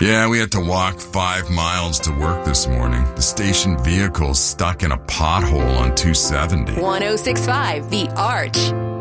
Yeah, we had to walk 5 miles to work this morning. The station vehicle's stuck in a pothole on 270. 1065 The Arch.